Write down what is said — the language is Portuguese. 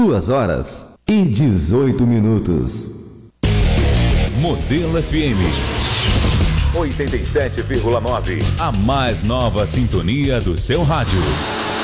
2h18. Modelo FM 87,9. A mais nova sintonia do seu rádio.